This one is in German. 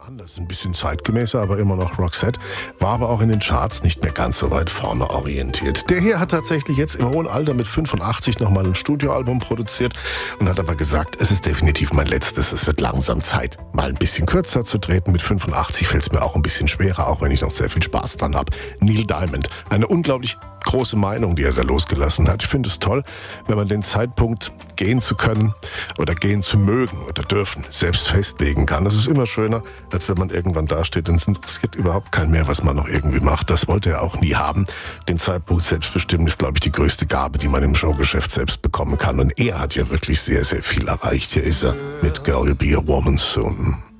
Anders, ein bisschen zeitgemäßer, aber immer noch Roxette, war aber auch in den Charts nicht mehr ganz so weit vorne orientiert. Der hier hat tatsächlich jetzt im hohen Alter mit 85 nochmal ein Studioalbum produziert und hat aber gesagt, es ist definitiv mein letztes, es wird langsam Zeit, mal ein bisschen kürzer zu treten. Mit 85 fällt es mir auch ein bisschen schwerer, auch wenn ich noch sehr viel Spaß dran habe. Neil Diamond, eine unglaublich große Meinung, die er da losgelassen hat. Ich finde es toll, wenn man den Zeitpunkt gehen zu können oder gehen zu mögen oder dürfen selbst festlegen kann. Das ist immer schöner, als wenn man irgendwann dasteht und es interessiert überhaupt keinen mehr, was man noch irgendwie macht. Das wollte er auch nie haben. Den Zeitpunkt selbst bestimmen ist, glaube ich, die größte Gabe, die man im Showgeschäft selbst bekommen kann. Und er hat ja wirklich sehr, sehr viel erreicht. Hier ist er mit Girl, You'll Be a Woman Soon.